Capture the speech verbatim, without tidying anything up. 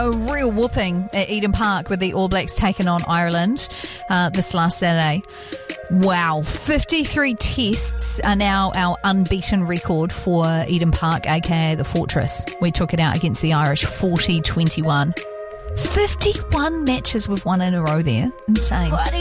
A real whooping at Eden Park with the All Blacks taking on Ireland uh, this last Saturday. Wow, fifty-three tests are now our unbeaten record for Eden Park, aka the Fortress. We took it out against the Irish, forty twenty-one. fifty-one matches we've won in a row there. Insane.